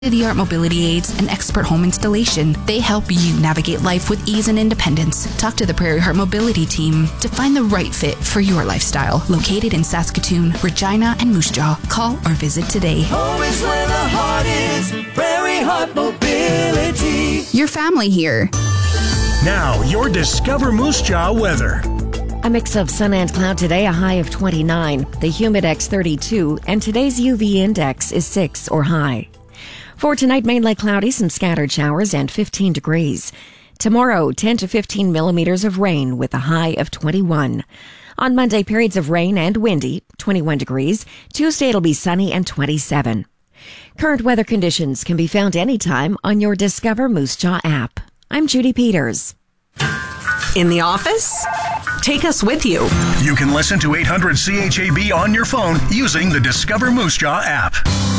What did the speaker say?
state-of-the-art mobility aids, and expert home installation. They help you navigate life with ease and independence. Talk to the Prairie Heart Mobility team to find the right fit for your lifestyle. Located in Saskatoon, Regina, and Moose Jaw. Call or visit today. Home is where the heart is. Prairie Heart Mobility. Your family here. Now, your Discover Moose Jaw weather. A mix of sun and cloud today, a high of 29, the humidex 32, and today's UV index is 6 or high. For tonight, mainly cloudy, some scattered showers, and 15 degrees. Tomorrow, 10 to 15 millimeters of rain with a high of 21. On Monday, periods of rain and windy, 21 degrees. Tuesday, it'll be sunny and 27. Current weather conditions can be found anytime on your Discover Moose Jaw app. I'm Judy Peters. In the office? Take us with you. You can listen to 800 CHAB on your phone using the Discover Moose Jaw app.